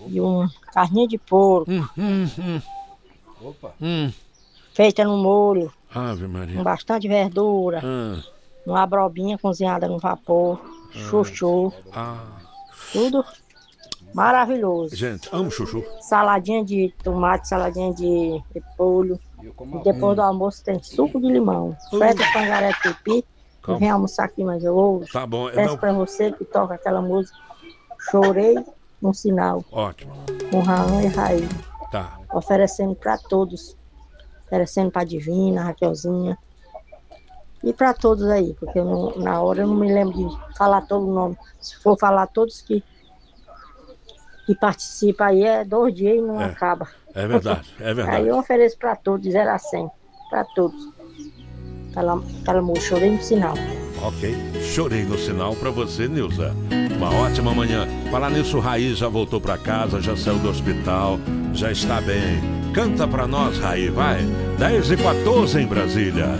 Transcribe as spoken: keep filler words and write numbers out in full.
e um carninha de porco. Hum, hum, hum. Opa. Hum. Feita no molho. Ave Maria. Com bastante verdura. Ah. Uma abrobinha cozinhada no vapor. Ah. Chuchu. Ah. Tudo maravilhoso. Gente, amo chuchu. Saladinha de tomate, saladinha de repolho. E depois hum. do almoço tem suco de limão. Fred uh. pangaré tupi. E vem almoçar aqui, mas eu ouço. Tá bom. Peço não... pra você que toca aquela música. Chorei no sinal. Ótimo. Com Raão e Raí. Tá. Oferecendo pra todos. Oferecendo pra Divina, Raquelzinha. E pra todos aí, porque eu não, na hora eu não me lembro de falar todo o nome. Se for falar todos que, que participam aí, é dois dias e não é. acaba. É verdade, é verdade. Aí eu ofereço pra todos, de zero a cem. Pra todos. Aquela, aquela música, chorei no sinal. Ok, chorei no sinal pra você, Nilza. Uma ótima manhã. Falar nisso, Raí já voltou pra casa, já saiu do hospital, já está bem. Canta pra nós, Raí, vai. dez e quatorze em Brasília.